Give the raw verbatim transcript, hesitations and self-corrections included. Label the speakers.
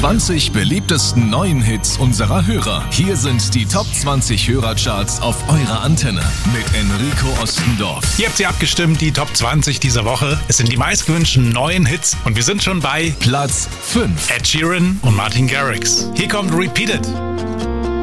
Speaker 1: zwanzig beliebtesten neuen Hits unserer Hörer. Hier sind die Top zwanzig Hörercharts auf eurer Antenne mit Enrico Ostendorf.
Speaker 2: Ihr habt sie abgestimmt, die Top zwanzig dieser Woche. Es sind die meistgewünschten neuen Hits und wir sind schon bei
Speaker 1: Platz fünf.
Speaker 2: Ed Sheeran und Martin Garrix. Hier kommt Repeat It.